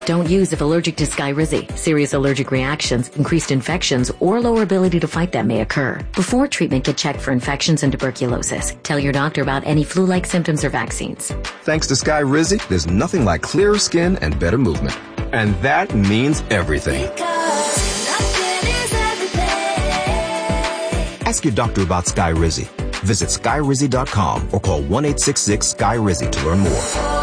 Don't use if allergic to Skyrizi. Serious allergic reactions, increased infections, or lower ability to fight them may occur. Before treatment, get checked for infections and tuberculosis. Tell your doctor about any flu-like symptoms or vaccines. Thanks to Skyrizi, there's nothing like clearer skin and better movement. And that means everything. Ask your doctor about Skyrizi. Visit Skyrizi.com or call 1-866-SKY-RIZZI to learn more.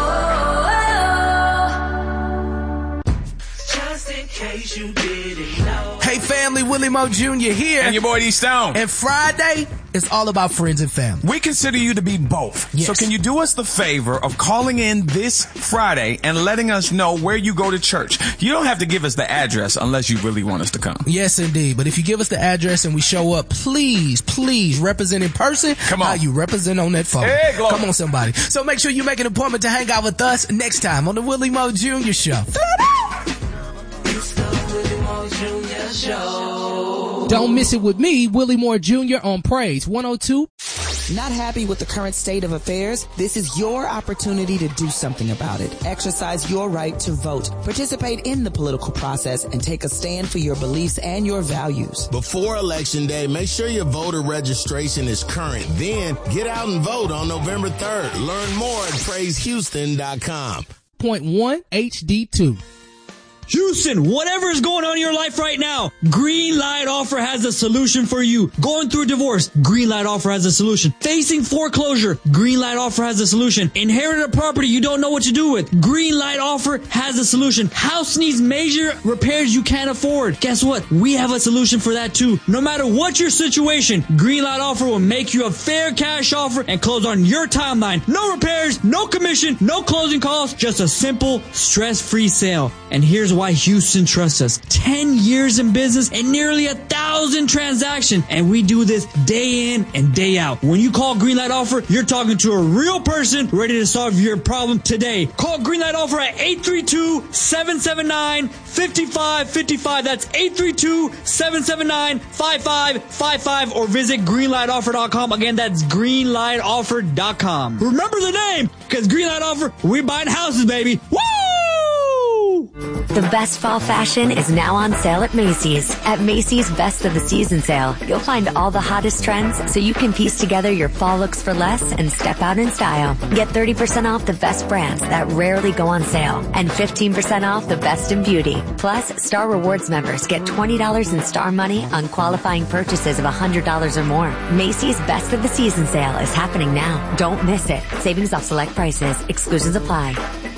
Hey family, Willie Moe Jr. here. And your boy D Stone. And Friday is all about friends and family. We consider you to be both. Yes. So can you do us the favor of calling in this Friday and letting us know where you go to church? You don't have to give us the address unless you really want us to come. Yes, indeed. But if you give us the address and we show up, please represent in person. Come on. How you represent on that phone. Hey, Glory. Come on, somebody. So make sure you make an appointment to hang out with us next time on the Willie Moe Jr. Show. Don't miss it with me, Willie Moore Jr. on Praise 102. Not happy with the current state of affairs? This is your opportunity to do something about it. Exercise your right to vote. Participate in the political process and take a stand for your beliefs and your values. Before Election Day, make sure your voter registration is current. Then get out and vote on November 3rd. Learn more at PraiseHouston.com. Point 1 HD2. Houston, whatever is going on in your life right now, Green Light Offer has a solution for you. Going through a divorce, Green Light Offer has a solution. Facing foreclosure, Green Light Offer has a solution. Inherited a property you don't know what to do with, Green Light Offer has a solution. House needs major repairs you can't afford. Guess what? We have a solution for that too. No matter what your situation, Green Light Offer will make you a fair cash offer and close on your timeline. No repairs, no commission, no closing costs, just a simple, stress-free sale. And here's why Houston trusts us. 10 years in business and nearly 1,000 transactions. And we do this day in and day out. When you call Greenlight Offer, you're talking to a real person ready to solve your problem today. Call Greenlight Offer at 832-779-5555. That's 832-779-5555 or visit greenlightoffer.com. Again, that's greenlightoffer.com. Remember the name, because Greenlight Offer, we're buying houses, baby. Woo! The best fall fashion is now on sale at Macy's. At Macy's Best of the Season sale, you'll find all the hottest trends so you can piece together your fall looks for less and step out in style. Get 30% off the best brands that rarely go on sale and 15% off the best in beauty. Plus, Star Rewards members get $20 in Star Money on qualifying purchases of $100 or more. Macy's Best of the Season sale is happening now. Don't miss it. Savings off select prices. Exclusions apply.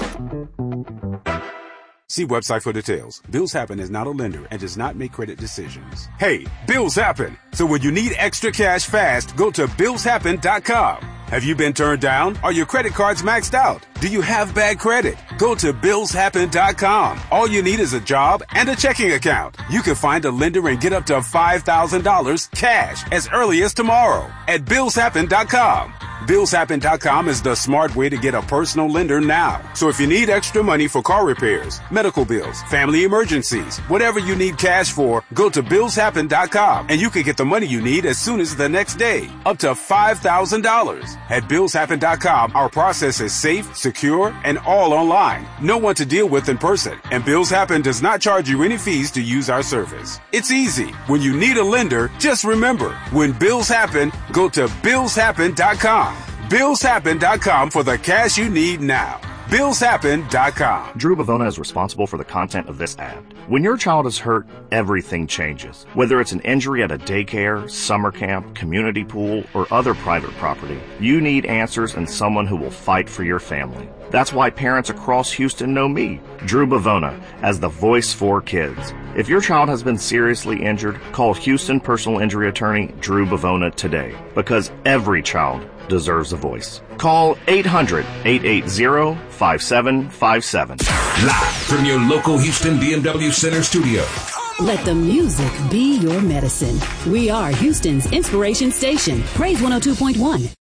See website for details. Bills Happen is not a lender and does not make credit decisions. Hey, bills happen. So when you need extra cash fast, go to BillsHappen.com. Have you been turned down? Are your credit cards maxed out? Do you have bad credit? Go to BillsHappen.com. All you need is a job and a checking account. You can find a lender and get up to $5,000 cash as early as tomorrow at BillsHappen.com. BillsHappen.com is the smart way to get a personal lender now. So if you need extra money for car repairs, medical bills, family emergencies, whatever you need cash for, go to BillsHappen.com and you can get the money you need as soon as the next day, up to $5,000. At BillsHappen.com, our process is safe, secure, and all online. No one to deal with in person. And Bills Happen does not charge you any fees to use our service. It's easy. When you need a lender, just remember, when bills happen, go to BillsHappen.com. BillsHappen.com for the cash you need now. BillsHappen.com. Drew Bavona is responsible for the content of this ad. When your child is hurt, everything changes. Whether it's an injury at a daycare, summer camp, community pool, or other private property, you need answers and someone who will fight for your family. That's why parents across Houston know me, Drew Bavona, as the voice for kids. If your child has been seriously injured, call Houston personal injury attorney Drew Bavona today, because every child deserves a voice. Call 800-880-5757. Live from your local Houston BMW Center studio. Let the music be your medicine. We are Houston's inspiration station. Praise 102.1.